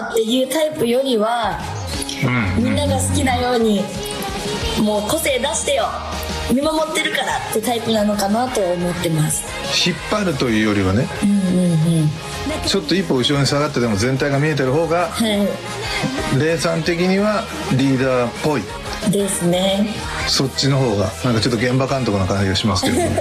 っていうタイプよりは、みんなが好きなようにもう個性出してよ、見守ってるからってタイプなのかなと思ってます。 引っ張るというよりはね、ちょっと一歩後ろに下がってでも全体が見えてる方が、レイさん的にはリーダーっぽいですね。 そっちの方がなんかちょっと現場監督な感じがしますけども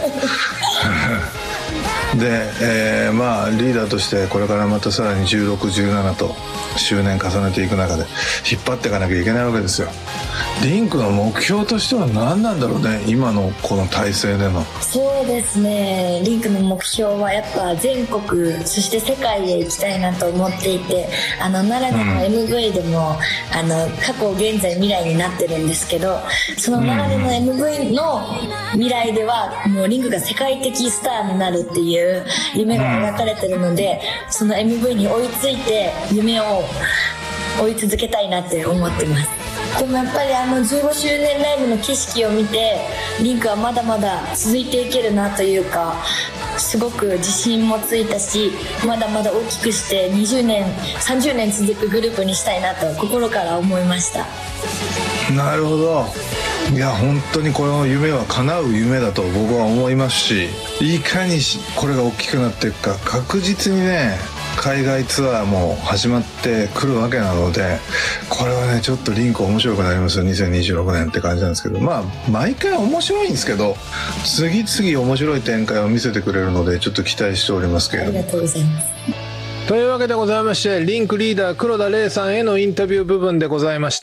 で、まあリーダーとしてこれからまたさらに16、17と周年重ねていく中で引っ張っていかなきゃいけないわけですよ。リンクの目標としては何なんだろうね、今のこの体制での。 そうですね、リンクの目標はやっぱ全国そして世界へ行きたいなと思っていて、奈良での MV でも、過去現在未来になってるんですけど、その奈良での MV の未来ではもうリンクが世界的スターになるっていう夢が描かれてるので、その MV に追いついて夢を追い続けたいなって思ってます。でもやっぱり15周年ライブの景色を見て、リンクはまだまだ続いていけるなというか、すごく自信もついたし、まだまだ大きくして20年30年続くグループにしたいなと心から思いました。 なるほど。いや本当にこの夢は叶う夢だと僕は思いますし、いかにこれが大きくなっていくか、確実にね海外ツアーも始まってくるわけなので、これはねちょっとリンク面白くなりますよ、2026年って感じなんですけど、まあ毎回面白いんですけど、次々面白い展開を見せてくれるのでちょっと期待しておりますけれども。 ありがとうございます。 というわけでございまして、リンクリーダー黒田レイさんへのインタビュー部分でございました。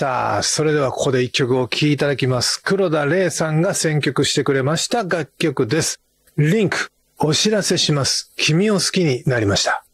それではここで一曲お聴きいただきます。黒田レイさんが選曲してくれました楽曲です。リンク、お知らせします。君を好きになりました。